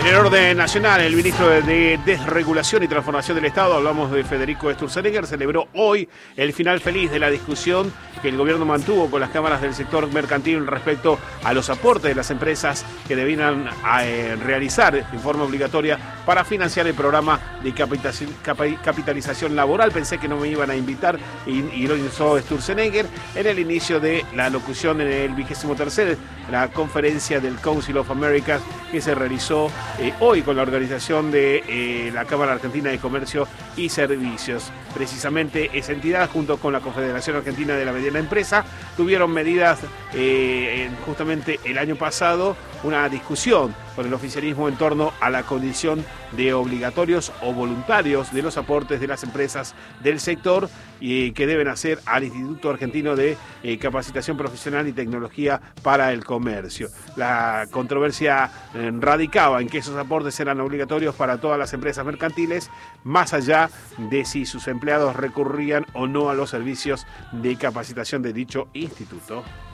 En el orden nacional, el ministro de Desregulación y Transformación del Estado, hablamos de Federico Sturzenegger, celebró hoy el final feliz de la discusión que el gobierno mantuvo con las cámaras del sector mercantil respecto a los aportes de las empresas que debían realizar en forma obligatoria para financiar el programa de capitalización laboral. Pensé que no me iban a invitar y lo hizo Sturzenegger en el inicio de la locución en el 23º, la conferencia del Council of Americas que se realizó hoy con la organización de la Cámara Argentina de Comercio y Servicios. Precisamente esa entidad, junto con la Confederación Argentina de la Mediana Empresa, tuvieron medidas justamente el año pasado, una discusión con el oficialismo en torno a la condición de obligatorios o voluntarios de los aportes de las empresas del sector y que deben hacer al Instituto Argentino de Capacitación Profesional y Tecnología para el Comercio. La controversia radicaba en que esos aportes eran obligatorios para todas las empresas mercantiles, más allá de si sus empleados recurrían o no a los servicios de capacitación de dicho instituto.